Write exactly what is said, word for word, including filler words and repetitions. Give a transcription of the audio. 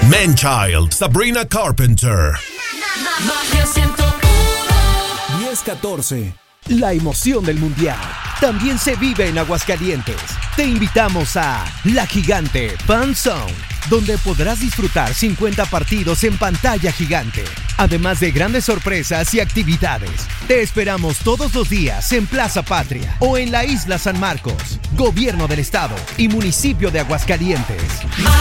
Manchild, Sabrina Carpenter. diez catorce. La emoción del Mundial también se vive en Aguascalientes. Te invitamos a La Gigante Fan Zone, donde podrás disfrutar cincuenta partidos en pantalla gigante, además de grandes sorpresas y actividades. Te esperamos todos los días en Plaza Patria o en la Isla San Marcos, Gobierno del Estado y Municipio de Aguascalientes.